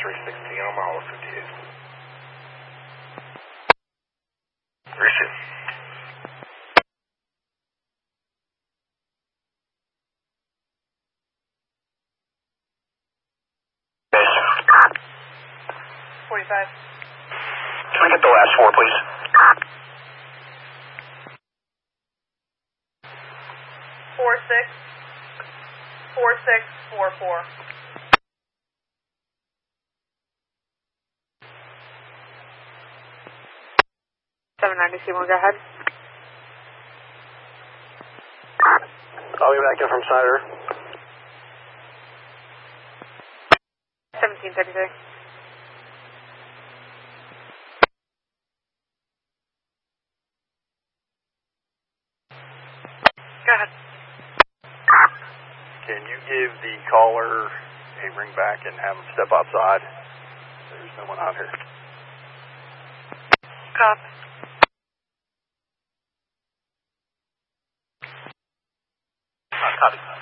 316 on mile 58. Receive. Base. 45. Can we get the last four, please? 4644. 790, Seymour, go ahead. I'll be back in from Snyder. 1733. Go ahead. Can you give the caller a ring back and have him step outside? There's no one out here. Copy. Copy.